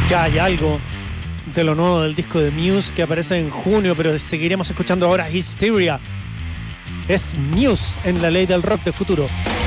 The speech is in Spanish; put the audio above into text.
Ya hay algo de lo nuevo del disco de Muse que aparece en junio, pero seguiremos escuchando ahora Hysteria. Es Muse en la ley del rock de futuro.